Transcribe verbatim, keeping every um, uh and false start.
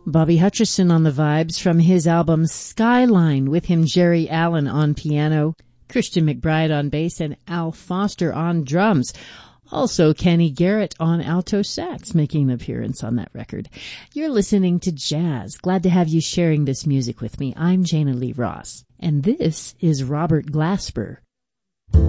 Bobby Hutcherson on the vibes from his album Skyline, with him Jerry Allen on piano, Christian McBride on bass, and Al Foster on drums. Also, Kenny Garrett on alto sax making an appearance on that record. You're listening to Jazz. Glad to have you sharing this music with me. I'm Jana Lee Ross, and this is Robert Glasper